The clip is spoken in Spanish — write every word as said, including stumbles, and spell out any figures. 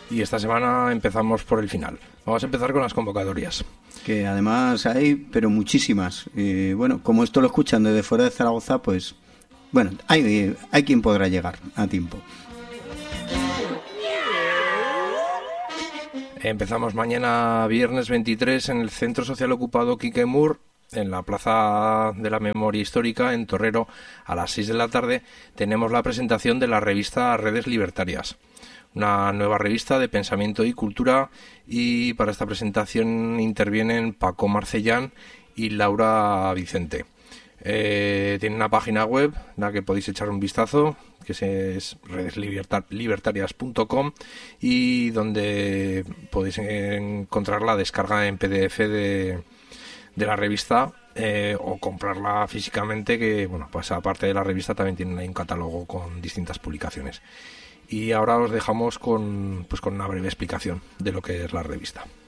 Y esta semana empezamos por el final. Vamos a empezar con las convocatorias. Que además hay, pero muchísimas. Eh, bueno, como esto lo escuchan desde fuera de Zaragoza, pues bueno, hay, hay quien podrá llegar a tiempo. Empezamos mañana viernes veintitrés en el Centro Social Ocupado Quique Mur, en la Plaza de la Memoria Histórica, en Torrero, a las seis de la tarde. Tenemos la presentación de la revista Redes Libertarias, una nueva revista de pensamiento y cultura, y para esta presentación intervienen Paco Marcellán y Laura Vicente. Eh, tiene una página web en la que podéis echar un vistazo, que es redes libertarias punto com, y donde podéis encontrar la descarga en P D F de, de la revista, eh, o comprarla físicamente, que bueno, pues aparte de la revista también tienen ahí un catálogo con distintas publicaciones. Y ahora os dejamos con, pues con una breve explicación de lo que es la revista.